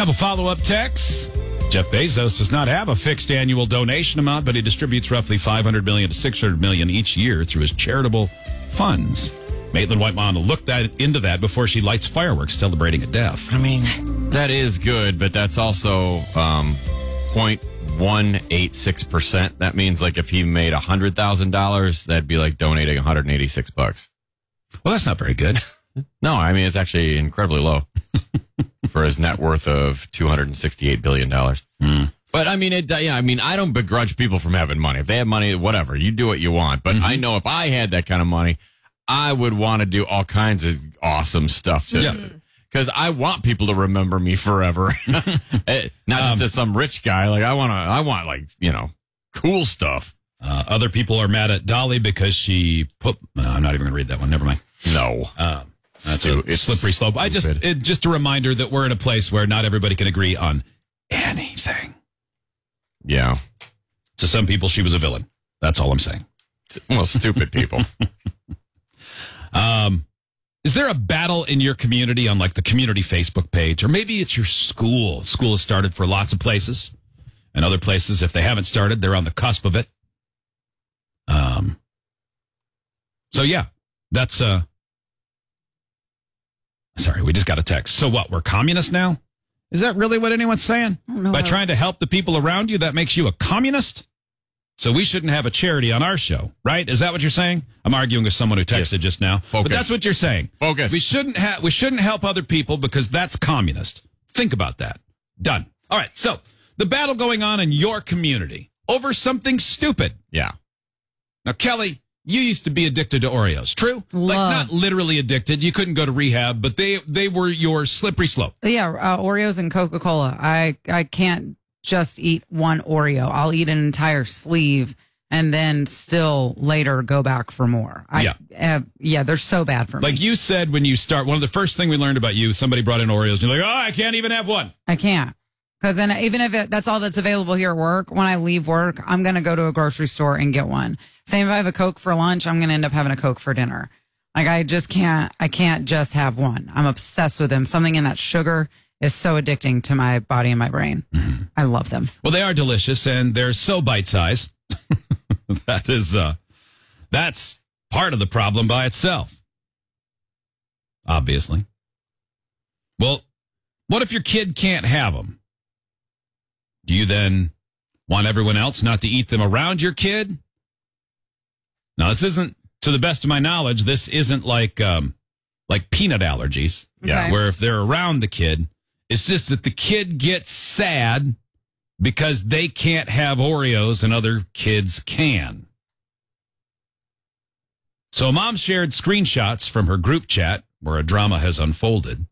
Couple follow-up texts. Jeff Bezos does not have a fixed annual donation amount, but he distributes roughly $500 million to $600 million each year through his charitable funds. Maitland White want to look into that before she lights fireworks celebrating a death. I mean, that is good, but that's also 0.186%. That means like if he made $100,000, that'd be like donating $186. Well, that's not very good. No, I mean, it's actually incredibly low for his net worth of $268 billion. But I mean, I don't begrudge people from having money. If they have money, whatever, you do what you want. But I know if I had that kind of money, I would want to do all kinds of awesome stuff too. Because I want people to remember me forever. Not just as some rich guy. Like I want like, cool stuff. Other people are mad at Dolly because she put, no, I'm not even going to read that one. Never mind. No. That's a slippery slope. Just a reminder that we're in a place where not everybody can agree on anything. Yeah. To some people, she was a villain. That's all I'm saying. Well, stupid people. Is there a battle in your community on like the community Facebook page? Or maybe it's your school. School has started for lots of places. And other places, if they haven't started, they're on the cusp of it. So yeah, that's, sorry, we just got a text. So what, we're communists now? Is that really what anyone's saying? By trying to help the people around you, that makes you a communist? So we shouldn't have a charity on our show, right? Is that what you're saying? I'm arguing with someone who texted just now. Focus. But that's what you're saying. Focus. We shouldn't help other people because that's communist. Think about that. Done. All right. So the battle going on in your community over something stupid. Yeah. Now, Kelly, you used to be addicted to Oreos. True? Like not literally addicted. You couldn't go to rehab, but they were your slippery slope. Yeah. Oreos and Coca-Cola. I can't just eat one Oreo. I'll eat an entire sleeve and then still later go back for more. They're so bad for me. Like you said when you start, one of the first thing we learned about you, somebody brought in Oreos. You're like, I can't even have one. I can't. Because then even if that's all that's available here at work, when I leave work, I'm going to go to a grocery store and get one. Same if I have a Coke for lunch, I'm going to end up having a Coke for dinner. Like I can't just have one. I'm obsessed with them. Something in that sugar is so addicting to my body and my brain. Mm-hmm. I love them. Well, they are delicious and they're so bite-sized. That's part of the problem by itself. Obviously. Well, what if your kid can't have them? Do you then want everyone else not to eat them around your kid? Now, this isn't, to the best of my knowledge, this isn't like peanut allergies. Okay. Where if they're around the kid, it's just that the kid gets sad because they can't have Oreos and other kids can. So a mom shared screenshots from her group chat where a drama has unfolded.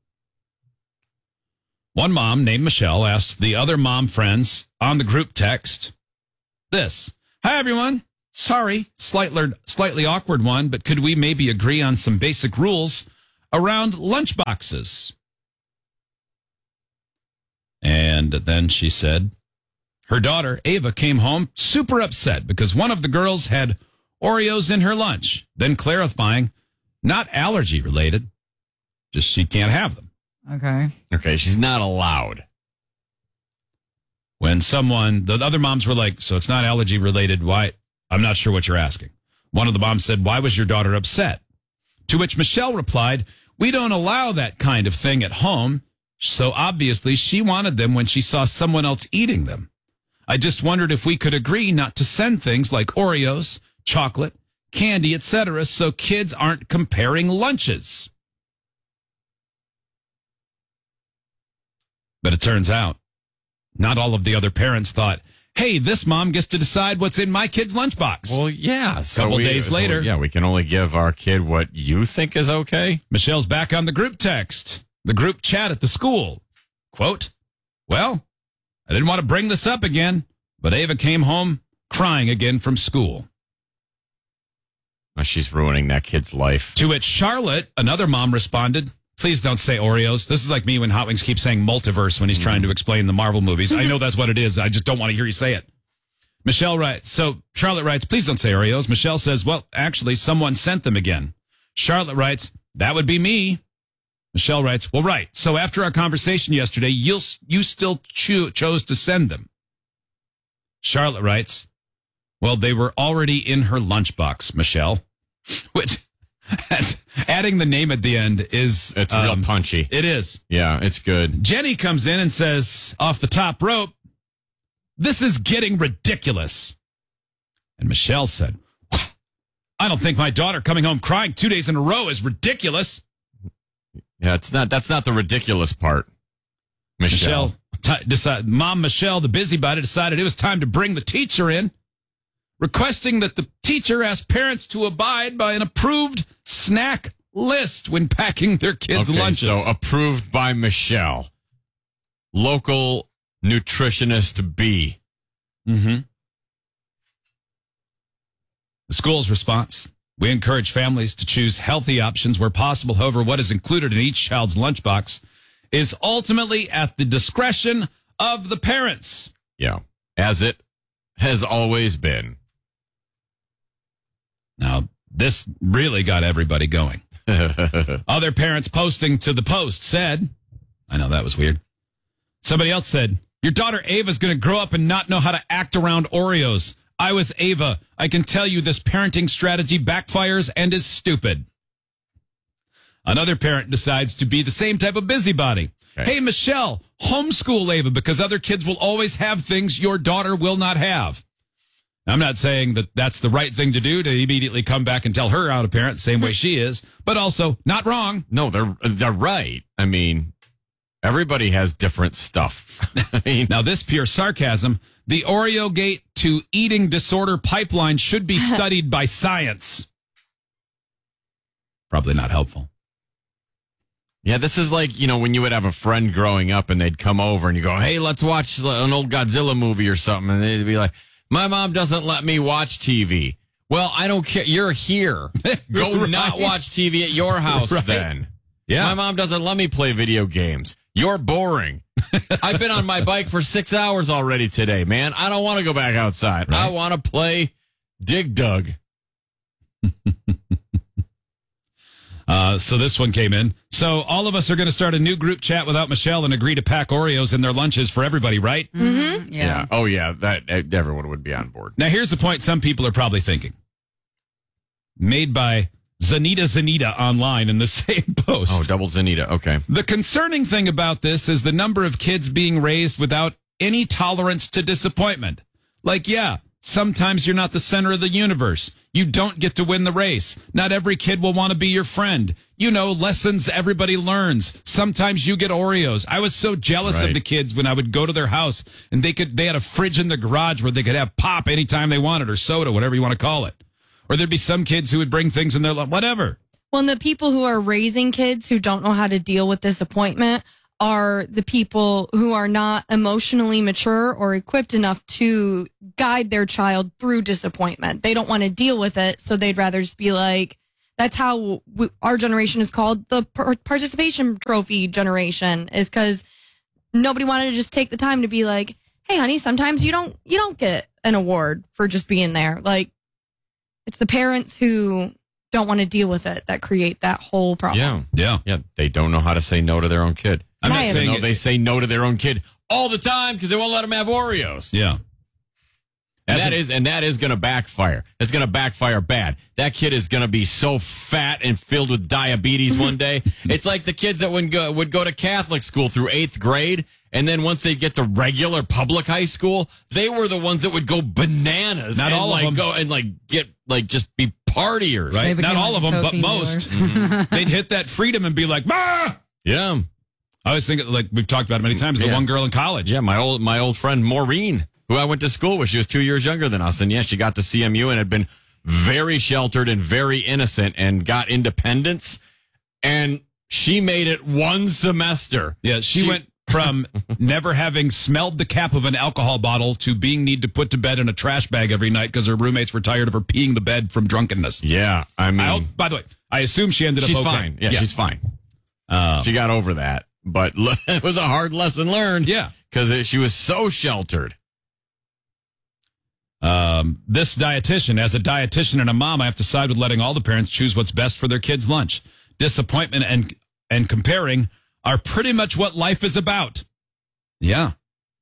One mom named Michelle asked the other mom friends on the group text this. Hi, everyone. Sorry, slightly awkward one, but could we maybe agree on some basic rules around lunchboxes? And then she said her daughter, Ava, came home super upset because one of the girls had Oreos in her lunch, then clarifying, not allergy related, just she can't have them. Okay, she's not allowed. When the other moms were like, so it's not allergy related, why? I'm not sure what you're asking. One of the moms said, why was your daughter upset? To which Michelle replied, we don't allow that kind of thing at home. So obviously she wanted them when she saw someone else eating them. I just wondered if we could agree not to send things like Oreos, chocolate, candy, etc., so kids aren't comparing lunches. But it turns out, not all of the other parents thought, hey, this mom gets to decide what's in my kid's lunchbox. Well, yeah. A couple days later. Yeah, we can only give our kid what you think is okay. Michelle's back on the group text, the group chat at the school. Quote, well, I didn't want to bring this up again, but Ava came home crying again from school. Oh, she's ruining that kid's life. To which Charlotte, another mom, responded, please don't say Oreos. This is like me when Hot Wings keeps saying multiverse when he's trying to explain the Marvel movies. I know that's what it is. I just don't want to hear you say it. Michelle writes, so Charlotte writes, please don't say Oreos. Michelle says, well, actually, someone sent them again. Charlotte writes, that would be me. Michelle writes, well, right. So after our conversation yesterday, you still chose to send them. Charlotte writes, well, they were already in her lunchbox, Michelle. Which, adding the name at the end is... It's real punchy. It is. Yeah, it's good. Jenny comes in and says, off the top rope, this is getting ridiculous. And Michelle said, I don't think my daughter coming home crying 2 days in a row is ridiculous. Yeah, that's not the ridiculous part. Michelle. Mom Michelle, the busybody, decided it was time to bring the teacher in, requesting that the teacher ask parents to abide by an approved snack list when packing their kids' lunches. So approved by Michelle, local nutritionist B. Mm-hmm. The school's response: we encourage families to choose healthy options where possible. However, what is included in each child's lunchbox is ultimately at the discretion of the parents. Yeah, as it has always been. Now, this really got everybody going. Other parents posting to the post said, I know that was weird. Somebody else said, your daughter Ava's going to grow up and not know how to act around Oreos. I was Ava. I can tell you this parenting strategy backfires and is stupid. Another parent decides to be the same type of busybody. Okay. Hey, Michelle, homeschool Ava because other kids will always have things your daughter will not have. I'm not saying that that's the right thing to do, to immediately come back and tell her how to parent the same way she is, but also not wrong. No, they're right. I mean, everybody has different stuff. I mean, now this pure sarcasm. The Oreo gate to eating disorder pipeline should be studied by science. Probably not helpful. Yeah, this is like, when you would have a friend growing up and they'd come over and you go, hey, let's watch an old Godzilla movie or something. And they'd be like, my mom doesn't let me watch TV. Well, I don't care. You're here. Go right. Not watch TV at your house right. Then. Yeah. My mom doesn't let me play video games. You're boring. I've been on my bike for 6 hours already today, man. I don't want to go back outside. Right. I want to play Dig Dug. So this one came in. So all of us are going to start a new group chat without Michelle and agree to pack Oreos in their lunches for everybody, right? Mm-hmm. Yeah. Oh, yeah. That everyone would be on board. Now, here's the point some people are probably thinking. Made by Zanita online in the same post. Oh, double Zanita. Okay. The concerning thing about this is the number of kids being raised without any tolerance to disappointment. Like, yeah, sometimes you're not the center of the universe. You don't get to win the race. Not every kid will want to be your friend. Lessons everybody learns. Sometimes you get Oreos. I was so jealous of the kids when I would go to their house and they had a fridge in the garage where they could have pop anytime they wanted or soda, whatever you want to call it. Or there'd be some kids who would bring things in their life, whatever. Well, and the people who are raising kids who don't know how to deal with disappointment are the people who are not emotionally mature or equipped enough to guide their child through disappointment. They don't want to deal with it, so they'd rather just be like, that's how our generation is called the participation trophy generation, is because nobody wanted to just take the time to be like, hey, honey, sometimes you don't get an award for just being there. Like, it's the parents who don't want to deal with it that create that whole problem. Yeah. They don't know how to say no to their own kid. I'm not saying they say no to their own kid all the time because they won't let them have Oreos. Yeah. And that is going to backfire. It's going to backfire bad. That kid is going to be so fat and filled with diabetes one day. It's like the kids that would go to Catholic school through 8th grade. And then once they get to regular public high school, they were the ones that would go bananas. Not all of them. Go and just be partiers. Right? Not all of them, but most. Mm-hmm. They'd hit that freedom and be like, "Ma!" Yeah. I always think, like we've talked about it many times, the one girl in college. Yeah, my old friend Maureen, who I went to school with, she was 2 years younger than us. And she got to CMU and had been very sheltered and very innocent and got independence. And she made it one semester. Yeah, she went from never having smelled the cap of an alcohol bottle to being need to put to bed in a trash bag every night because her roommates were tired of her peeing the bed from drunkenness. Yeah, I mean... by the way, I assume she ended up okay. She's fine. Yeah, she's fine. She got over that. But it was a hard lesson learned. Yeah. Because she was so sheltered. This dietitian, as a dietitian and a mom, I have to side with letting all the parents choose what's best for their kids' lunch. Disappointment and and comparing are pretty much what life is about. Yeah.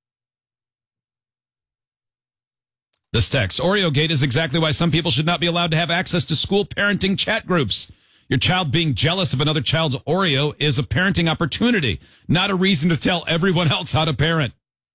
This text, Oreo Gate is exactly why some people should not be allowed to have access to school parenting chat groups. Your child being jealous of another child's Oreo is a parenting opportunity, not a reason to tell everyone else how to parent.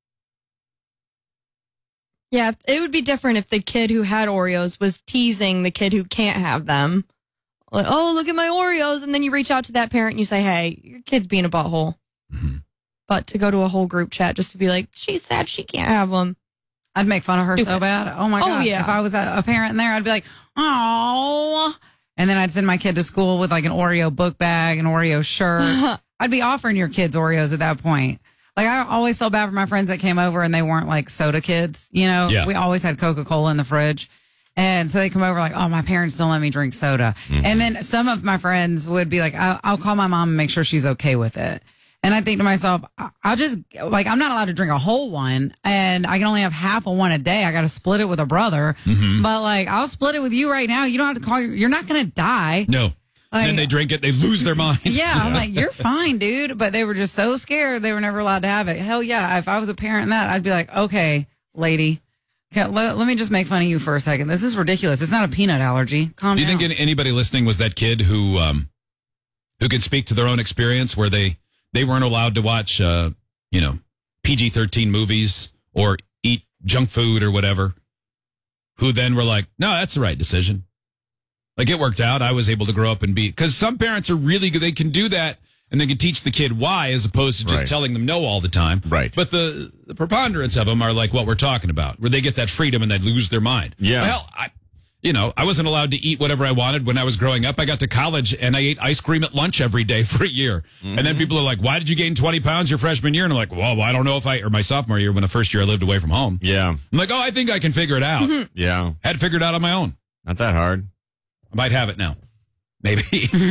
Yeah, it would be different if the kid who had Oreos was teasing the kid who can't have them. Like, oh, look at my Oreos. And then you reach out to that parent and you say, hey, your kid's being a butthole. Mm-hmm. But to go to a whole group chat just to be like, she's sad she can't have them. I'd make fun of her so bad. Oh, my God. Yeah. If I was a parent in there, I'd be like, oh. And then I'd send my kid to school with like an Oreo book bag, an Oreo shirt. I'd be offering your kids Oreos at that point. Like, I always felt bad for my friends that came over and they weren't like soda kids. You know, Yeah. We always had Coca-Cola in the fridge. And so they come over like, oh, my parents don't let me drink soda. Mm-hmm. And then some of my friends would be like, I'll call my mom and make sure she's okay with it. And I think to myself, I'll just, like, I'm not allowed to drink a whole one, and I can only have half of one a day. I got to split it with a brother. Mm-hmm. But, like, I'll split it with you right now. You don't have to call, you're not going to die. No. Like, Then they drink it, they lose their mind. yeah, I'm like, you're fine, dude. But they were just so scared they were never allowed to have it. Hell yeah. If I was a parent in that, I'd be like, okay, lady, let me just make fun of you for a second. This is ridiculous. It's not a peanut allergy. Calm Do you down. think anybody listening was that kid who could speak to their own experience where they weren't allowed to watch, PG-13 movies or eat junk food or whatever, who then were like, no, that's the right decision. Like, it worked out. I was able to grow up and be, because some parents are really good. They can do that and they can teach the kid why as opposed to just Right. telling them no all the time. Right. But the preponderance of them are like what we're talking about, where they get that freedom and they lose their mind. Yeah. Well, I wasn't allowed to eat whatever I wanted when I was growing up. I got to college and I ate ice cream at lunch every day for a year. And then people are like, why did you gain 20 pounds your freshman year? And I'm like, well, I don't know or my sophomore year, when the first year I lived away from home. Yeah. I'm like, oh, I think I can figure it out. Yeah. Had to figure it out on my own. Not that hard. I might have it now. Maybe.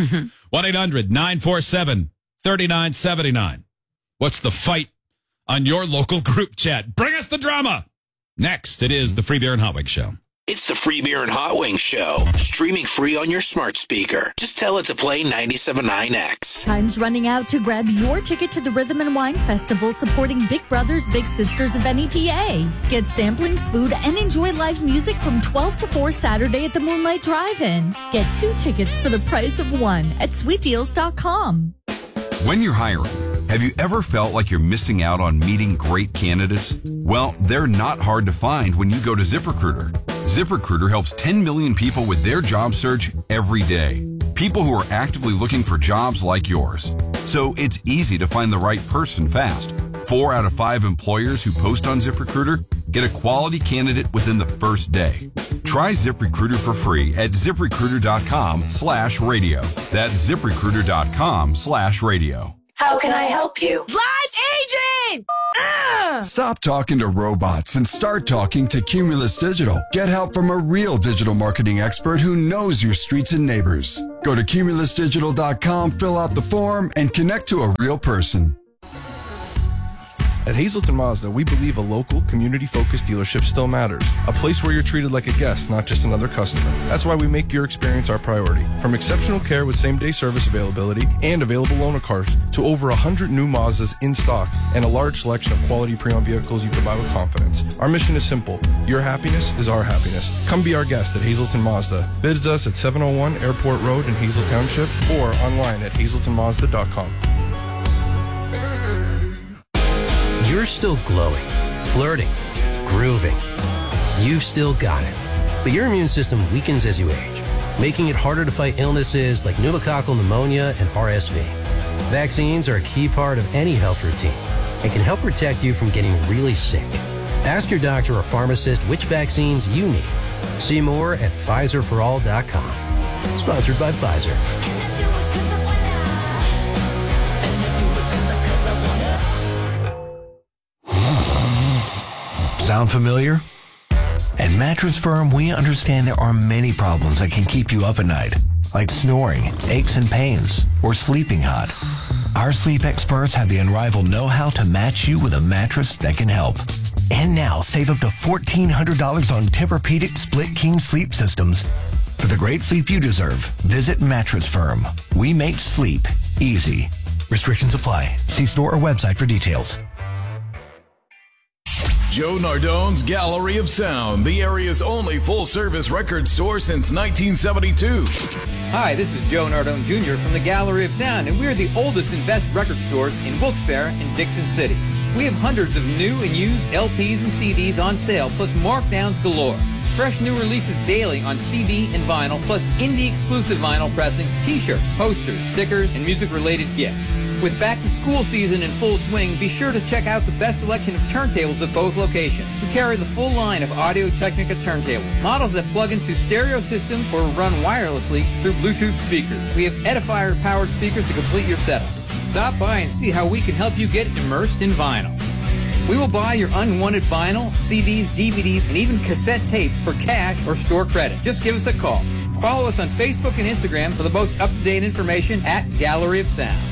1-800-947-3979. What's the fight on your local group chat? Bring us the drama. Next, it is the Free Beer and Hot Wings Show. It's the Free Beer and Hot Wings Show, streaming free on your smart speaker. Just tell it to play 97.9X. Time's running out to grab your ticket to the Rhythm and Wine Festival supporting Big Brothers Big Sisters of NEPA. Get samplings, food, and enjoy live music from 12 to 4 Saturday at the Moonlight Drive-In. Get 2 tickets for the price of 1 at sweetdeals.com. When you're hiring, have you ever felt like you're missing out on meeting great candidates? Well, they're not hard to find when you go to ZipRecruiter. ZipRecruiter helps 10 million people with their job search every day. People who are actively looking for jobs like yours. So it's easy to find the right person fast. 4 out of 5 employers who post on ZipRecruiter get a quality candidate within the first day. Try ZipRecruiter for free at ZipRecruiter.com/radio. That's ZipRecruiter.com/radio. How can I help you? Live agent! Stop talking to robots and start talking to Cumulus Digital. Get help from a real digital marketing expert who knows your streets and neighbors. Go to cumulusdigital.com, fill out the form, and connect to a real person. At Hazleton Mazda, we believe a local, community-focused dealership still matters. A place where you're treated like a guest, not just another customer. That's why we make your experience our priority. From exceptional care with same-day service availability and available loaner cars to over 100 new Mazdas in stock and a large selection of quality pre-owned vehicles you can buy with confidence. Our mission is simple. Your happiness is our happiness. Come be our guest at Hazleton Mazda. Visit us at 701 Airport Road in Hazel Township or online at hazeltonmazda.com. You're still glowing, flirting, grooving. You've still got it. But your immune system weakens as you age, making it harder to fight illnesses like pneumococcal pneumonia and RSV. Vaccines are a key part of any health routine and can help protect you from getting really sick. Ask your doctor or pharmacist which vaccines you need. See more at PfizerForAll.com. Sponsored by Pfizer. Sound familiar? At Mattress Firm, we understand there are many problems that can keep you up at night, like snoring, aches and pains, or sleeping hot. Our sleep experts have the unrivaled know-how to match you with a mattress that can help. And now, save up to $1,400 on Tempur-Pedic Split King sleep systems. For the great sleep you deserve, visit Mattress Firm. We make sleep easy. Restrictions apply. See store or website for details. Joe Nardone's Gallery of Sound, the area's only full-service record store since 1972. Hi, this is Joe Nardone Jr. from the Gallery of Sound, and we're the oldest and best record stores in Wilkes-Barre and Dixon City. We have hundreds of new and used LPs and CDs on sale, plus markdowns galore. Fresh new releases daily on CD and vinyl, plus indie-exclusive vinyl pressings, t-shirts, posters, stickers, and music-related gifts. With back-to-school season in full swing, be sure to check out the best selection of turntables at both locations. We carry the full line of Audio-Technica turntables, models that plug into stereo systems or run wirelessly through Bluetooth speakers. We have Edifier-powered speakers to complete your setup. Stop by and see how we can help you get immersed in vinyl. We will buy your unwanted vinyl, CDs, DVDs, and even cassette tapes for cash or store credit. Just give us a call. Follow us on Facebook and Instagram for the most up-to-date information at Gallery of Sound.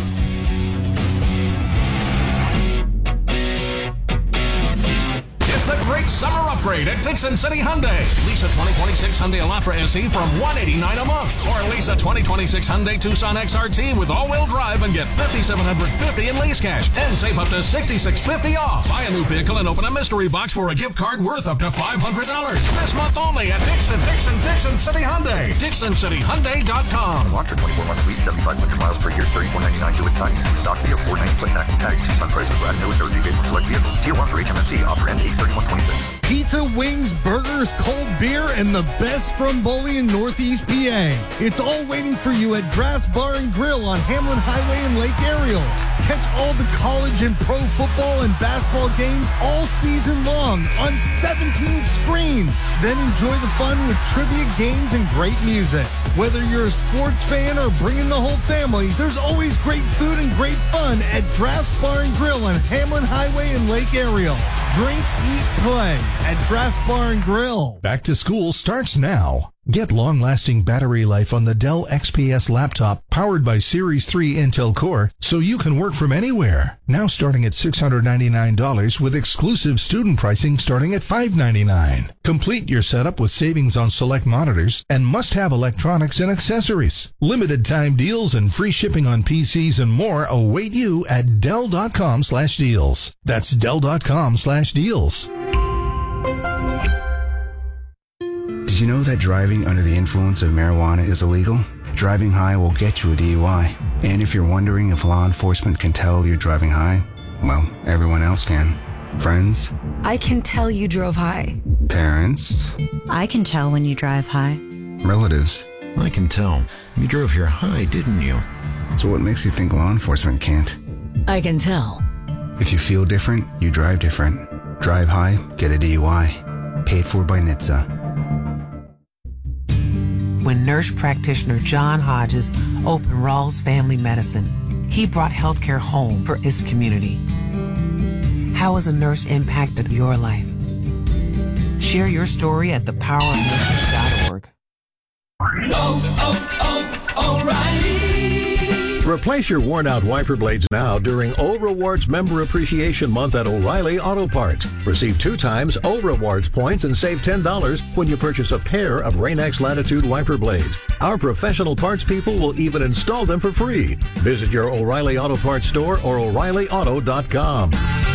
It's the great summer upgrade at Dixon City Hyundai. Lease a 2026 Hyundai Elantra SE from $189 a month. Or lease a 2026 Hyundai Tucson XRT with all-wheel drive and get $5,750 in lease cash. And save up to $6,650 off. Buy a new vehicle and open a mystery box for a gift card worth up to $500. This month only at Dixon City Hyundai. DixonCityHyundai.com. Elantra 24-month lease, 7,500 miles per year, $3,499 due at signing. Stock fee of $490 plus tax and tax. Tucson price with brand new and 30 days from select vehicles. Tier 1 for HMMC. Offer end 8/31/26. Pizza, wings, burgers, cold beer, and the best Stromboli in Northeast PA. It's all waiting for you at Draft's Bar and Grill on Hamlin Highway in Lake Ariel. Catch all the college and pro football and basketball games all season long on 17 screens. Then enjoy the fun with trivia games and great music. Whether you're a sports fan or bringing the whole family, there's always great food and great fun at Draft's Bar and Grill on Hamlin Highway in Lake Ariel. Drink, eat, play at Draft Bar and Grill. Back to school starts now. Get long-lasting battery life on the Dell XPS laptop powered by Series 3 Intel Core so you can work from anywhere. Now starting at $699 with exclusive student pricing starting at $599. Complete your setup with savings on select monitors and must-have electronics and accessories. Limited time deals and free shipping on PCs and more await you at Dell.com/deals. That's Dell.com/deals. Did you know that driving under the influence of marijuana is illegal? Driving high will get you a DUI. And if you're wondering if law enforcement can tell you're driving high, well, everyone else can. Friends? I can tell you drove high. Parents? I can tell when you drive high. Relatives? I can tell. You drove here high, didn't you? So what makes you think law enforcement can't? I can tell. If you feel different, you drive different. Drive high, get a DUI. Paid for by NHTSA. When nurse practitioner John Hodges opened Rawls Family Medicine, he brought healthcare home for his community. How has a nurse impacted your life? Share your story at thepowerofnurses.org. O'Reilly. Replace your worn-out wiper blades now during O Rewards Member Appreciation Month at O'Reilly Auto Parts. Receive 2 times O Rewards points and save $10 when you purchase a pair of Rain-X Latitude wiper blades. Our professional parts people will even install them for free. Visit your O'Reilly Auto Parts store or O'ReillyAuto.com.